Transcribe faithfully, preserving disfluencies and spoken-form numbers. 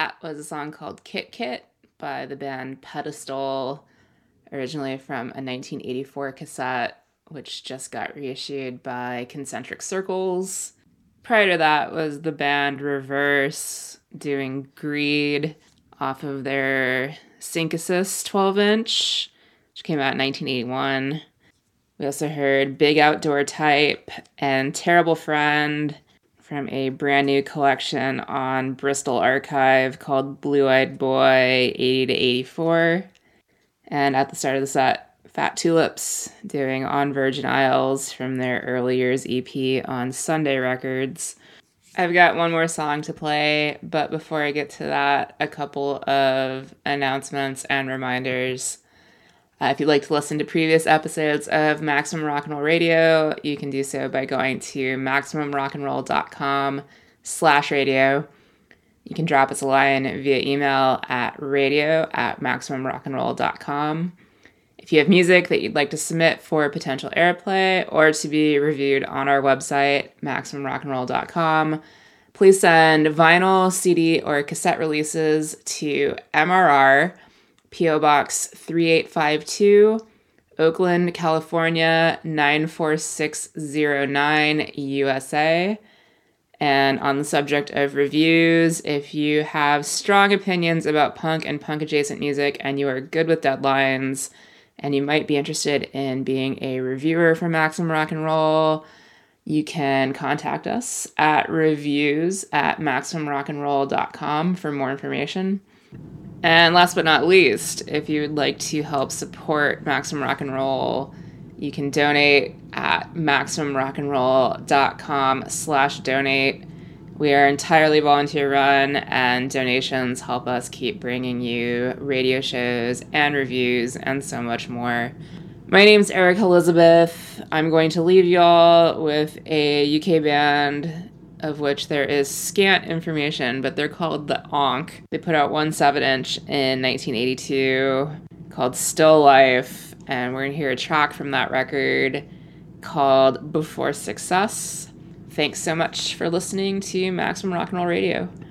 that was a song called Kit Kit by the band Pedestal, originally from a nineteen eighty-four cassette, which just got reissued by Concentric Circles. Prior to that was the band Reverse doing Greed off of their Synthesis twelve inch, which came out in nineteen eighty-one. We also heard Big Outdoor Type and Terrible Friend from a brand new collection on Bristol Archive called Blue Eyed Boy eighty to eighty-four. And at the start of the set, Fat Tulips doing On Virgin Isles from their early years E P on Sunday Records. I've got one more song to play, but before I get to that, a couple of announcements and reminders. Uh, if you'd like to listen to previous episodes of Maximum Rock and Roll Radio, you can do so by going to maximumrockandroll.com slash radio. You can drop us a line via email at radio at maximumrockandroll.com. If you have music that you'd like to submit for potential airplay or to be reviewed on our website, maximum rock and roll dot com, please send vinyl, C D, or cassette releases to M R R, P O Box three eight five two, Oakland, California nine four six zero nine, U S A. And on the subject of reviews, if you have strong opinions about punk and punk-adjacent music and you are good with deadlines and you might be interested in being a reviewer for Maximum Rock and Roll, you can contact us at reviews at maximum rock and roll dot com for more information. And last but not least, if you would like to help support Maximum Rock and Roll, you can donate at maximumrockandroll.com slash donate. We are entirely volunteer run, and donations help us keep bringing you radio shows and reviews and so much more. My name's Eric Elizabeth. I'm going to leave y'all with a U K band of which there is scant information, but they're called the Onk. They put out one seven inch in nineteen eighty-two called Still Life, and we're going to hear a track from that record called Before Success. Thanks so much for listening to Maximum Rock and Roll Radio.